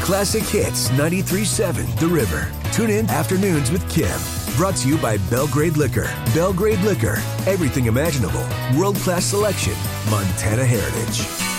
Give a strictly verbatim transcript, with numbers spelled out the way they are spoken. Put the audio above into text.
Classic Hits ninety-three point seven The River. Tune in Afternoons with Kim. Brought to you by Belgrade Liquor. Belgrade Liquor. Everything imaginable. World-class selection. Montana heritage.